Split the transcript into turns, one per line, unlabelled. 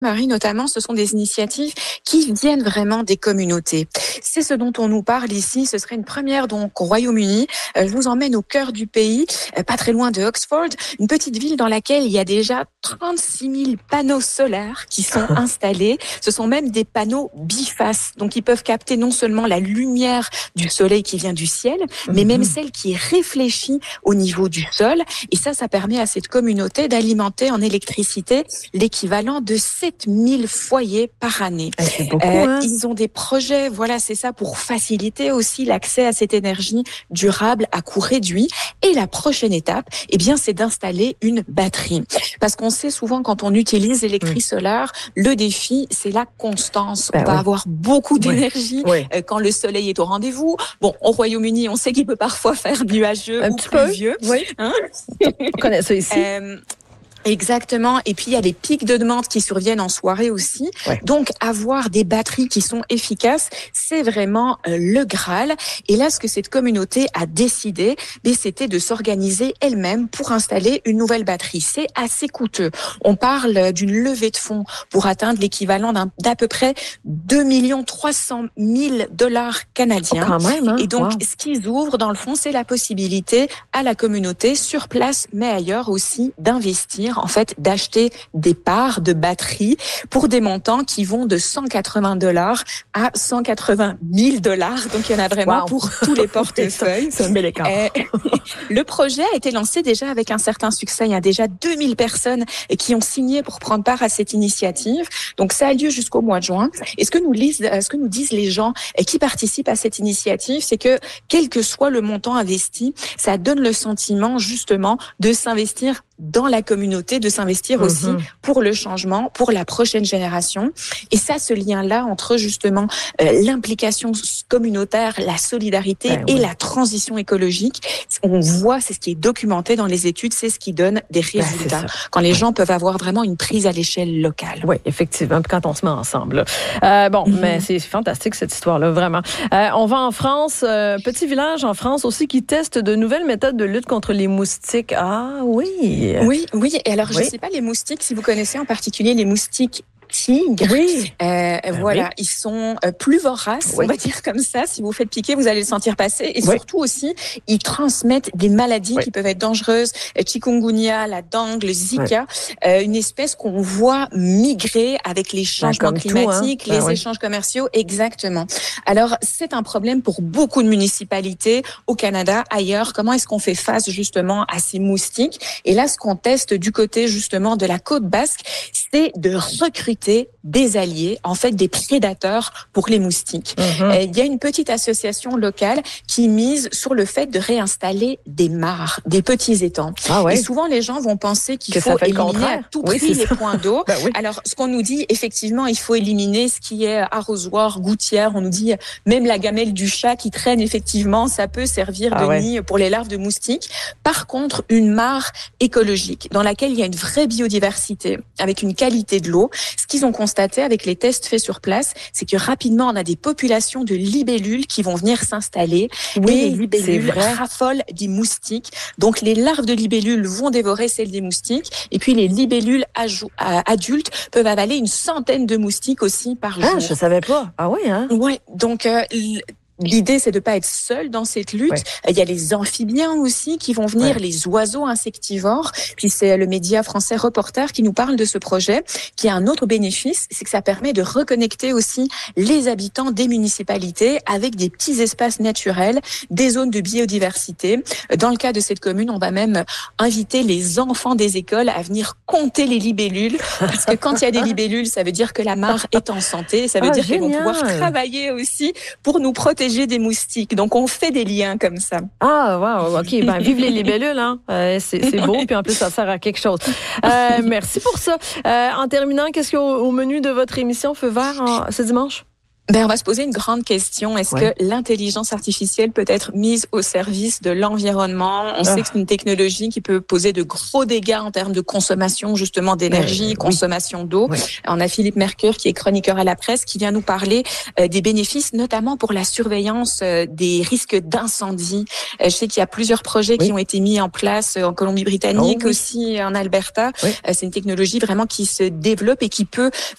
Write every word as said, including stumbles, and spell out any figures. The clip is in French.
Marie, notamment, ce sont des initiatives qui viennent vraiment des communautés. C'est ce dont on nous parle ici. Ce serait une première donc au Royaume-Uni. Euh, je vous emmène au cœur du pays, euh, pas très loin de Oxford, une petite ville dans laquelle il y a déjà trente-six mille panneaux solaires qui sont installés. Ce sont même des panneaux bifaces, donc ils peuvent capter non seulement la lumière du soleil qui vient du ciel, mais même celle qui est réfléchie au niveau du sol. Et ça, ça permet à cette communauté d'alimenter en électricité l'équivalent de sept mille foyers par année.
Ah, c'est beaucoup,
euh,
hein?
Ils ont des projets, voilà, c'est ça, pour faciliter aussi l'accès à cette énergie durable à coût réduit. Et la prochaine étape, eh bien, c'est d'installer une batterie. Parce qu'on sait souvent, quand on utilise l'électricité mmh. solaire, le défi, c'est la constance. Ben on va oui. avoir beaucoup d'énergie oui. Oui. quand le soleil est au rendez-vous. Bon, au Royaume-Uni, on sait qu'il peut parfois faire nuageux
Un
ou
petit
pluvieux.
Peu. Oui.
Hein?
On connaît ça ici.
Euh, Exactement. Et puis, il y a des pics de demande qui surviennent en soirée aussi. Ouais. Donc, avoir des batteries qui sont efficaces, c'est vraiment euh, le Graal. Et là, ce que cette communauté a décidé, ben, c'était de s'organiser elle-même pour installer une nouvelle batterie. C'est assez coûteux. On parle d'une levée de fonds pour atteindre l'équivalent d'un, d'à peu près deux millions trois cent mille dollars canadiens.
Oh, quand même, hein?
Et donc,
wow.
ce qu'ils ouvrent, dans le fond, c'est la possibilité à la communauté, sur place, mais ailleurs aussi, d'investir, en fait, d'acheter des parts de batteries pour des montants qui vont de cent quatre-vingts dollars à cent quatre-vingt mille dollars. Donc, il y en a vraiment wow. pour tous les portefeuilles.
C'est un bel écart. Euh,
le projet a été lancé déjà avec un certain succès. Il y a déjà deux mille personnes qui ont signé pour prendre part à cette initiative. Donc, ça a lieu jusqu'au mois de juin. Et ce que nous lisent, ce que nous disent les gens qui participent à cette initiative, c'est que quel que soit le montant investi, ça donne le sentiment, justement, de s'investir dans la communauté, de s'investir mmh. aussi pour le changement, pour la prochaine génération. Et ça, ce lien-là entre justement euh, l'implication communautaire, la solidarité ben, et oui. la transition écologique, on voit, c'est ce qui est documenté dans les études, c'est ce qui donne des résultats. Ben, quand les ouais. gens peuvent avoir vraiment une prise à l'échelle locale.
Oui, effectivement, quand on se met ensemble. Euh, bon, mmh. mais c'est fantastique cette histoire-là, vraiment. Euh, on va en France, euh, petit village en France aussi qui teste de nouvelles méthodes de lutte contre les moustiques. Ah oui!
Oui, oui. Et alors, oui. je ne sais pas les moustiques, si vous connaissez en particulier les moustiques tigres.
Oui.
Euh, ben voilà, oui. ils sont euh, plus voraces, oui. on va dire comme ça. Si vous faites piquer, vous allez le sentir passer. Et oui. surtout aussi, ils transmettent des maladies oui. qui peuvent être dangereuses. Euh, chikungunya, la dengue, le Zika. Oui. Euh, une espèce qu'on voit migrer avec les changements ben, climatiques, tout, hein. les ben, échanges oui. commerciaux. Exactement. Alors, c'est un problème pour beaucoup de municipalités au Canada, ailleurs. Comment est-ce qu'on fait face justement à ces moustiques? Et là, ce qu'on teste du côté justement de la côte basque, c'est de recruter des alliés, en fait des prédateurs pour les moustiques. Mm-hmm. Il y a une petite association locale qui mise sur le fait de réinstaller des mares, des petits étangs.
Ah ouais.
Et souvent les gens vont penser qu'il que faut éliminer à tout prix oui, les ça. points d'eau. Ben oui. Alors ce qu'on nous dit, effectivement, il faut éliminer ce qui est arrosoir, gouttière. On nous dit même la gamelle du chat qui traîne, effectivement, ça peut servir ah de ouais. nid pour les larves de moustiques. Par contre, une mare écologique dans laquelle il y a une vraie biodiversité avec une qualité de l'eau. Ce qu'ils ont constaté avec les tests faits sur place, c'est que rapidement, on a des populations de libellules qui vont venir s'installer.
Oui,
et les libellules raffolent des moustiques. Donc, les larves de libellules vont dévorer celles des moustiques. Et puis, les libellules adultes peuvent avaler une centaine de moustiques aussi par jour.
Ah, je savais pas. Ah oui, hein?
Ouais. Donc, euh, l'idée, c'est de pas être seul dans cette lutte. Ouais. Il y a les amphibiens aussi qui vont venir, ouais. les oiseaux insectivores. Puis c'est le média français Reporter qui nous parle de ce projet, qui a un autre bénéfice, c'est que ça permet de reconnecter aussi les habitants des municipalités avec des petits espaces naturels, des zones de biodiversité. Dans le cas de cette commune, on va même inviter les enfants des écoles à venir compter les libellules, parce que quand il y a des libellules, ça veut dire que la mare est en santé, ça veut ah, dire génial. Qu'elles vont pouvoir travailler aussi pour nous protéger des moustiques. Donc, on fait des liens comme ça.
Ah, wow, OK. Ben, vive les libellules, hein. Euh, c'est, c'est beau, puis en plus, ça sert à quelque chose. Euh, merci pour ça. Euh, en terminant, qu'est-ce qu'il y a au, au menu de votre émission Feu vert en, ce dimanche?
Ben, on va se poser une grande question. Est-ce ouais. que l'intelligence artificielle peut être mise au service de l'environnement? On ah. sait que c'est une technologie qui peut poser de gros dégâts en termes de consommation, justement, d'énergie, euh, consommation oui. d'eau. Oui. On a Philippe Mercure, qui est chroniqueur à la presse, qui vient nous parler euh, des bénéfices, notamment pour la surveillance euh, des risques d'incendie. Euh, je sais qu'il y a plusieurs projets oui. qui ont été mis en place en Colombie-Britannique, oh, oui. aussi en Alberta. Oui. Euh, c'est une technologie vraiment qui se développe et qui peut